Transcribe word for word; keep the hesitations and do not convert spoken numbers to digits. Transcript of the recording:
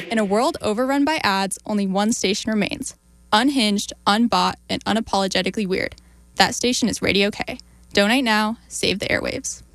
In a world overrun by ads, only one station remains. Unhinged, unbought, and unapologetically weird. That station is Radio K. Donate now, save the airwaves.